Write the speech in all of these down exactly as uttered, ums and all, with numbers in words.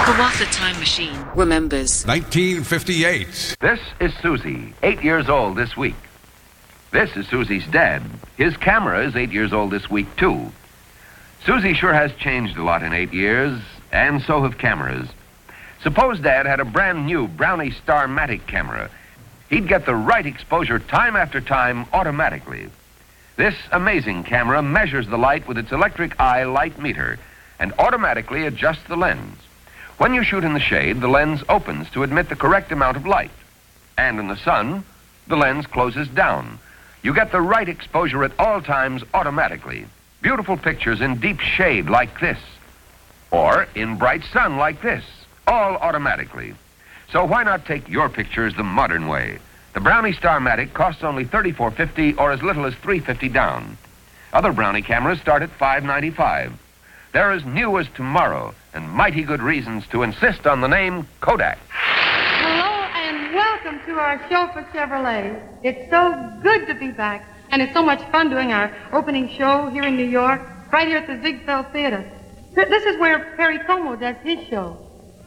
Kawartha Time Machine remembers nineteen fifty-eight. This is Susie, eight years old this week. This is Susie's dad. His camera is eight years old this week, too. Susie sure has changed a lot in eight years, and so have cameras. Suppose Dad had a brand new Brownie Star-Matic camera. He'd get the right exposure time after time automatically. This amazing camera measures the light with its electric eye light meter and automatically adjusts the lens. When you shoot in the shade, the lens opens to admit the correct amount of light. And in the sun, the lens closes down. You get the right exposure at all times automatically. Beautiful pictures in deep shade like this, or in bright sun like this, all automatically. So why not take your pictures the modern way? The Brownie Star-Matic costs only thirty-four fifty or as little as three fifty down. Other Brownie cameras start at five ninety-five. They're as new as tomorrow, and mighty good reasons to insist on the name Kodak. Hello and welcome to our show for Chevrolet. It's so good to be back, and it's so much fun doing our opening show here in New York, right here at the Ziegfeld Theater. This is where Perry Como does his show.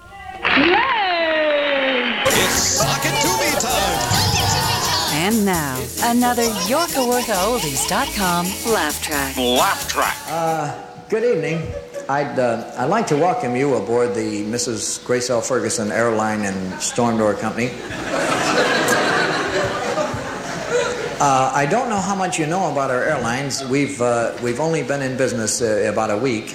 Yay! It's Sock It To Me time. And now, another Your Kawartha Oldies dot com laugh track. Laugh track. Uh, good evening. I'd, uh, I'd like to welcome you aboard the Missus Grace L. Ferguson Airline and Storm Door Company. Uh, I don't know how much you know about our airlines. We've, uh, we've only been in business uh, about a week.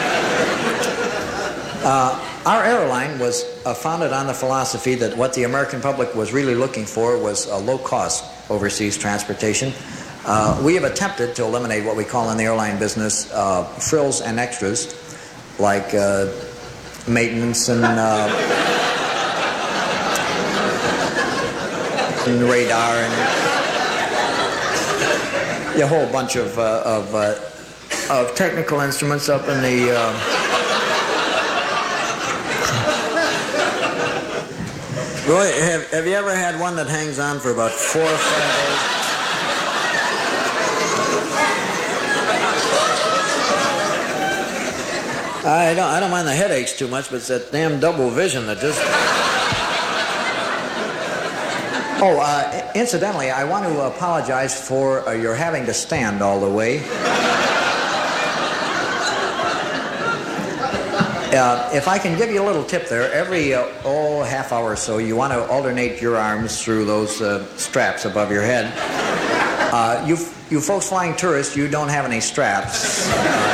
Uh, our airline was uh, founded on the philosophy that what the American public was really looking for was a low-cost overseas transportation. Uh, we have attempted to eliminate what we call in the airline business uh, frills and extras, like uh, maintenance and, uh, and radar and a whole bunch of, uh, of, uh, of technical instruments up in the... Uh, Roy, have, have you ever had one that hangs on for about four or five days? I don't, I don't mind the headaches too much, but it's that damn double vision that just... Oh, uh, incidentally, I want to apologize for uh, your having to stand all the way. Uh, if I can give you a little tip there, every uh, oh, half hour or so, you want to alternate your arms through those uh, straps above your head. Uh, you, you folks flying tourists, you don't have any straps.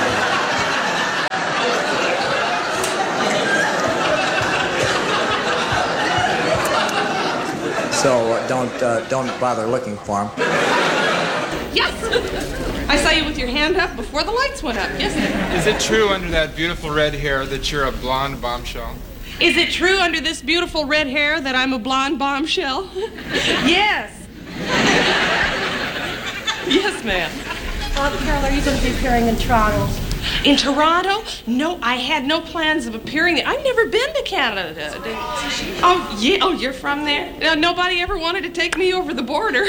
So uh, don't uh, don't bother looking for them. Yes! I saw you with your hand up before the lights went up. Yes, sir. Is it true under that beautiful red hair that you're a blonde bombshell? Is it true under this beautiful red hair that I'm a blonde bombshell? Yes. Yes, ma'am. Uh, Carol, are you going to be appearing in Toronto? In Toronto? No, I had no plans of appearing there. I've never been to Canada. Oh, yeah. Oh, you're from there? Uh, nobody ever wanted to take me over the border.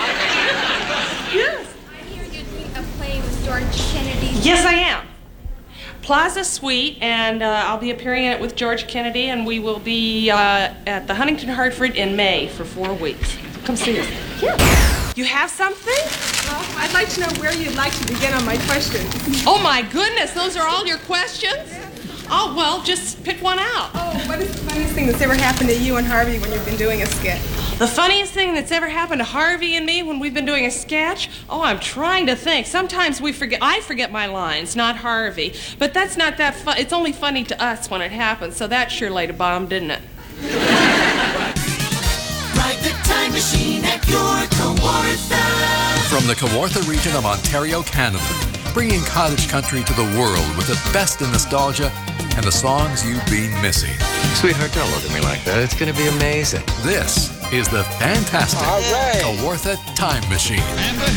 Yes. With George Kennedy. Yes, I am. Plaza Suite, and uh, I'll be appearing in it with George Kennedy, and we will be uh, at the Huntington Hartford in May for four weeks. Come see us. Yeah. You have something? Well, I'd like to know where you'd like to begin on my question. Oh, my goodness, those are all your questions? Oh, well, just pick one out. Oh, what is the funniest thing that's ever happened to you and Harvey when you've been doing a skit? The funniest thing that's ever happened to Harvey and me when we've been doing a sketch? Oh, I'm trying to think. Sometimes we forget. I forget my lines, not Harvey. But that's not that fun. It's only funny to us when it happens. So that sure laid a bomb, didn't it? Ride the time machine at your Kawartha. From the Kawartha region of Ontario, Canada, bringing cottage country to the world with the best in nostalgia and the songs you've been missing. Sweetheart, don't look at me like that. It's going to be amazing. This is the fantastic All right. Kawartha Time Machine. And the